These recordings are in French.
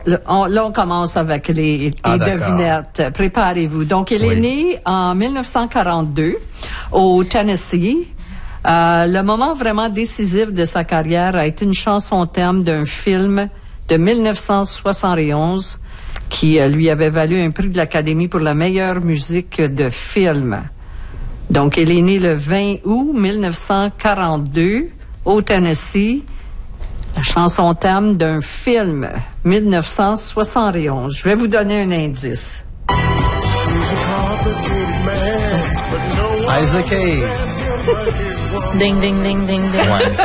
Là, on commence avec les devinettes. Préparez-vous. Donc, elle est née en 1942 au Tennessee. Le moment vraiment décisif de sa carrière a été une chanson thème d'un film de 1971 qui lui avait valu un prix de l'Académie pour la meilleure musique de film. Donc, elle est née le 20 août 1942 au Tennessee. La chanson thème d'un film 1971. Je vais vous donner un indice. Isaac Hayes. Ding, ding, ding, ding, ding. Ouais.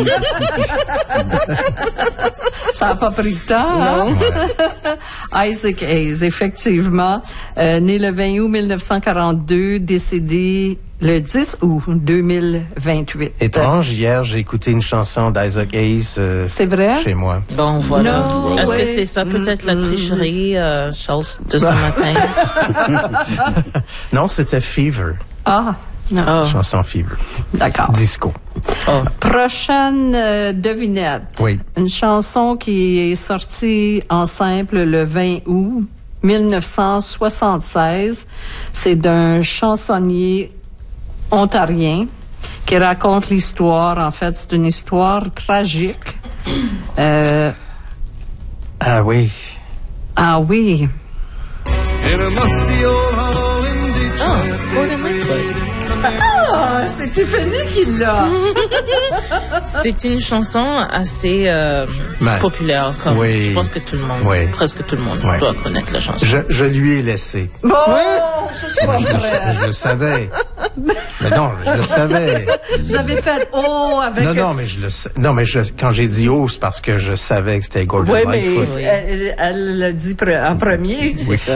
Ça n'a pas pris de temps, hein? Isaac Hayes, effectivement. Né le 20 août 1942, décédé le 10 août 2028. Étrange, hier, j'ai écouté une chanson d'Isaac Hayes c'est vrai? Chez moi. Bon, voilà. No Est-ce way. que c'est ça peut-être la tricherie, Charles, de ce matin? Non, c'était Fever. Ah, non. Oh. Chanson Fever. D'accord. Disco. Oh. Prochaine devinette. Oui. Une chanson qui est sortie en simple le 20 août 1976. C'est d'un chansonnier ontarien qui raconte l'histoire. En fait, c'est une histoire tragique. Ah oui. Ah oui. Gordon Lightfoot. Ah, c'est Tiffany qui l'a. C'est une chanson assez populaire. Comme Oui. Je pense que tout le monde, presque tout le monde doit connaître la chanson. Je lui ai laissé. Bon, c'est pas vrai. Je le savais. Mais non, je le savais. Vous avez fait oh avec. Non, mais je le sais. Non, mais quand j'ai dit oh, c'est parce que je savais que c'était Gordon Oui, Lightfoot. mais elle l'a dit en premier. C'est ça.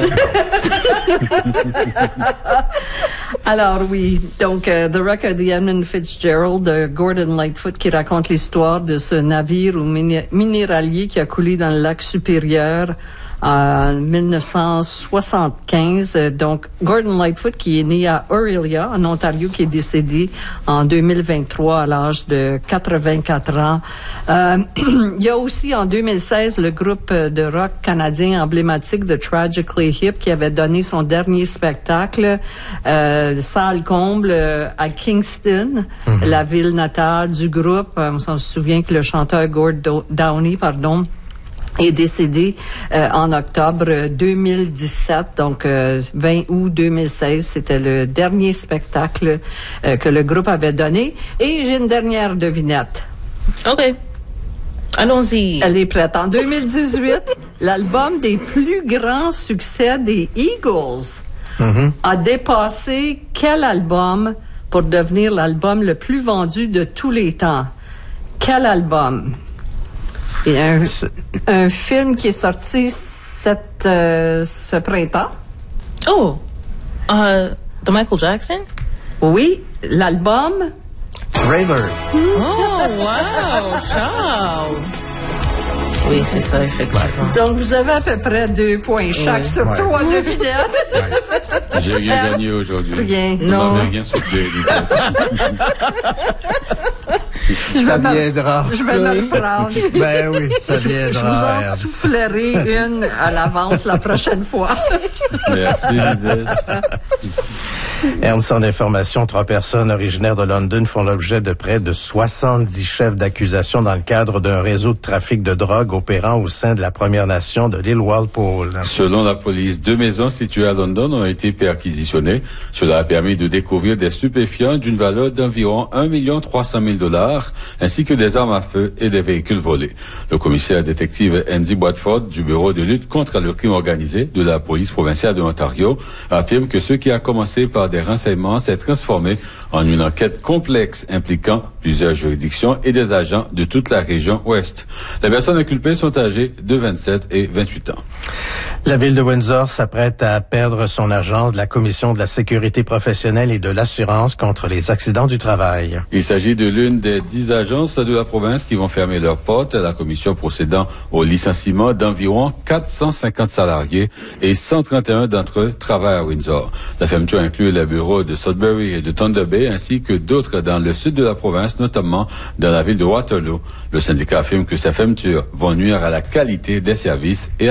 Alors oui, donc The Wreck of the Edmund Fitzgerald de Gordon Lightfoot qui raconte l'histoire de ce navire ou minéralier qui a coulé dans le lac Supérieur en 1975. Donc, Gordon Lightfoot, qui est né à Orillia, en Ontario, qui est décédé en 2023 à l'âge de 84 ans. Il y a aussi, en 2016, le groupe de rock canadien emblématique The Tragically Hip qui avait donné son dernier spectacle, salle comble, à Kingston, la ville natale du groupe. On s'en souvient que le chanteur Gord Downie, est décédé en octobre 2017, donc 20 août 2016. C'était le dernier spectacle que le groupe avait donné. Et j'ai une dernière devinette. OK. Allons-y. Elle est prête. En 2018, l'album des plus grands succès des Eagles a dépassé quel album pour devenir l'album le plus vendu de tous les temps? Quel album? Il y a un film qui est sorti ce printemps. Oh! De Michael Jackson? Oui, l'album. Thriller. Oh, wow! Charles! Oui, c'est ça, effectivement. Donc, vous avez à peu près 2 points chaque sur 3 devinettes. J'ai rien gagné aujourd'hui. Rien. Vous Non. n'avez rien soufflé. Ça viendra. Je vais me le prendre. Ben oui, ça Je viendra. vous en Ernst. soufflerai une à l'avance la prochaine fois. Merci, Lisette. Ernst, en information, 3 personnes originaires de London font l'objet de près de 70 chefs d'accusation dans le cadre d'un réseau de trafic de drogue opérant au sein de la Première Nation de l'île Walpole. Selon la police, 2 maisons situées à London ont été perquisitionnées. Cela a permis de découvrir des stupéfiants d'une valeur d'environ 1 300 000 $ ainsi que des armes à feu et des véhicules volés. Le commissaire détective Andy Watford du Bureau de lutte contre le crime organisé de la police provinciale de l'Ontario affirme que ce qui a commencé par des renseignements s'est transformé en une enquête complexe impliquant plusieurs juridictions et des agents de toute la région ouest. Les personnes inculpées sont âgées de 27 et 28 ans. La ville de Windsor s'apprête à perdre son agence de la Commission de la sécurité professionnelle et de l'assurance contre les accidents du travail. Il s'agit de l'une des 10 agences de la province qui vont fermer leurs portes. La commission procédant au licenciement d'environ 450 salariés et 131 d'entre eux travaillent à Windsor. La fermeture inclut les bureaux de Sudbury et de Thunder Bay ainsi que d'autres dans le sud de la province, notamment dans la ville de Waterloo. Le syndicat affirme que ces fermetures vont nuire à la qualité des services et